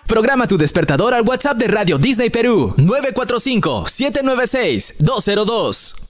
Programa tu despertador al WhatsApp de Radio Disney Perú 945-796-202.